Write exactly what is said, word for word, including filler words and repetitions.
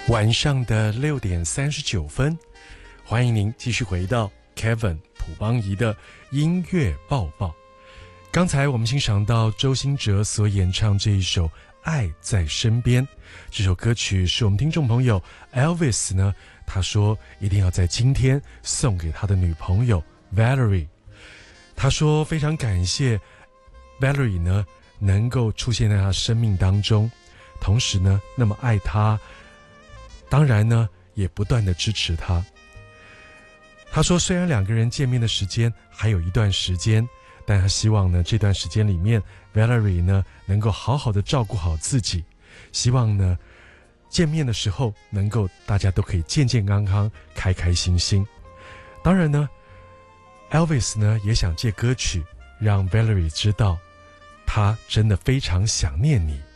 晚上的六点三十九分，欢迎您继续回到 Kevin 朴邦仪的音乐报报。刚才我们欣赏到周兴哲所演唱这一首《爱在身边》，这首歌曲是我们听众朋友 Elvis 呢，他说一定要在今天送给他的女朋友 Valerie。他说非常感谢 Valerie 呢能够出现在他生命当中，同时呢那么爱他，当然呢也不断的支持他。他说虽然两个人见面的时间还有一段时间，但他希望呢这段时间里面 Valerie 呢能够好好的照顾好自己，希望呢见面的时候能够大家都可以健健康康开开心心。当然呢 Elvis 呢也想借歌曲让 Valerie 知道他真的非常想念你。